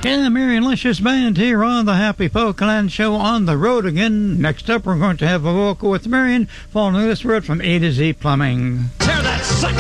Yeah, Marion Licious Band here on the Happy Polkaland Show on the road again. Next up, we're going to have a vocal with Marion following this word from A to Z Plumbing. Tear that sucker